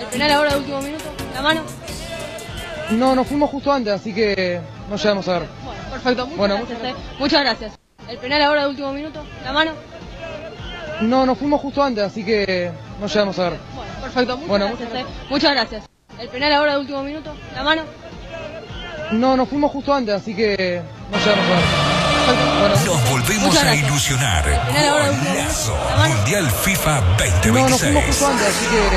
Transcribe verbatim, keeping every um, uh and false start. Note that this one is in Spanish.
penal ahora de último minuto, la mano. No, nos fuimos justo antes, así que no llegamos a ver. Bueno, perfecto, muchas Bueno, gracias. muchas Eh. Muchas gracias. El penal ahora de último minuto, la mano. No, nos fuimos justo antes, así que no llegamos a ver. Bueno, perfecto, muchas Bueno, gracias. muchas Eh. Muchas gracias. El penal ahora de último minuto, la mano. No, nos fuimos justo antes, así que no llegamos a ver. Bueno, Nos volvemos a ilusionar. Penal ahora de último Golazo. minuto, la mano. Mundial FIFA veinte veintiséis. no, nos fuimos justo antes, así que